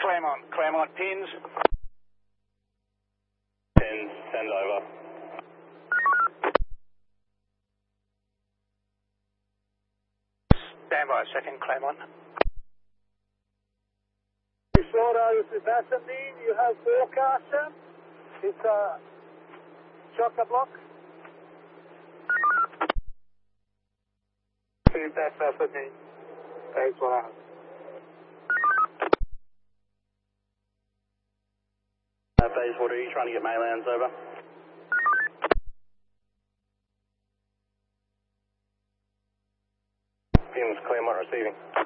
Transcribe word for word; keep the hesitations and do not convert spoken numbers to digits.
Claremont, Claremont pins. Pins, send over. Stand by a second, Claremont. Florida, this is Ascendine. You have forecast, sir? It's a chocker block. See, that's Ascendine. That's what I have. Uh, phase water, are you trying to get mainlands over? Pins, Claremont receiving.